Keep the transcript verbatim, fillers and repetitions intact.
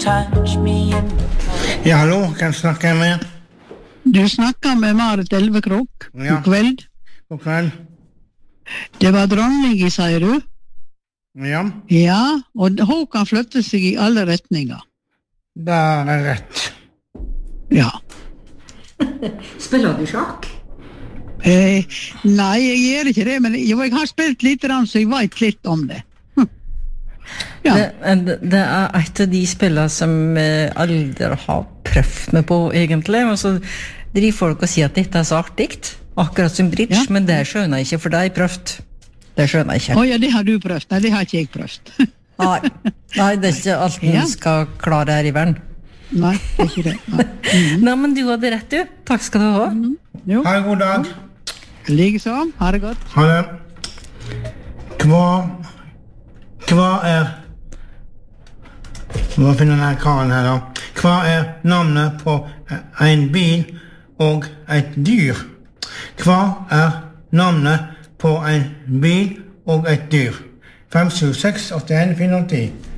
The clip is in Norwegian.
touch me in the cold. Ja, hallo, kan jeg snakke med? Du snakker med Marit Elvekrok. Ja. God kveld. God kveld. Det var dronningen, sier du? Ja, Ja, og hun kan flytte seg i alle retninger. det er rett. Ja. Spiller du sjakk? Eh, nei, jeg gjør ikke det, men jo, jeg har spilt litt, så jeg vet litt om det. Hm. Ja. Det, det er et av de spillene som jeg aldri har prøvd meg på, egentlig. Og så driver folk og sier at dette er så artig, akkurat som bridge, Ja. men det skjønner jeg ikke, for det har jeg prøvd. Det skjønner jeg ikke. Å ja, det har du prøvd. Nei, det har ikke jeg prøvd. Nei, Nei det er ikke alt man Ja. skal klare her i verden. Nei, det er ikke det. Nei. Mhm. Nei, men du hadde rett, du. Takk skal du ha. Jo, Ha en god dag. liksom. Ha det godt. Ha det. Hva, hva er, hva finner denne karen her da? Hva er navnet på en bil og et dyr? Hva er navnet på en bil og et dyr? fem sju seks åtte en fire ti